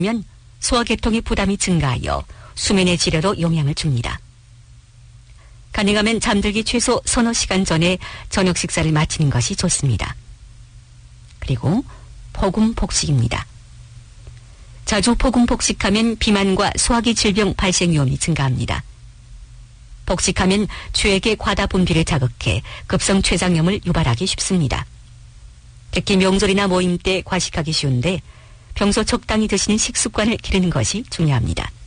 소화계통의 부담이 증가하여 수면의 질에도 영향을 줍니다. 가능하면 잠들기 최소 서너 시간 전에 저녁 식사를 마치는 것이 좋습니다. 그리고 폭음 폭식입니다. 자주 폭음 폭식하면 비만과 소화기 질병 발생 위험이 증가합니다. 폭식하면 쥐에게 과다 분비를 자극해 급성 췌장염을 유발하기 쉽습니다. 특히 명절이나 모임 때 과식하기 쉬운데 평소 적당히 드시는 식습관을 기르는 것이 중요합니다.